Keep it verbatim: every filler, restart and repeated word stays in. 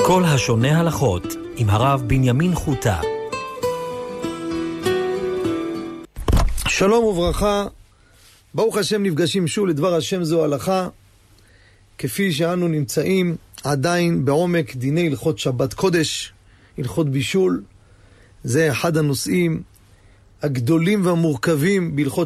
כל השונה הלכות עם הרב בנימין חוטה. שלום וברכה, ברוך השם, נפגשים שוב לדבר השם זו הלכה, כפי שאנו נמצאים עדיין בעומק דיני הלכות שבת קודש, הלכות בישול. זה אחד הנושאים הגדולים והמורכבים בהלכות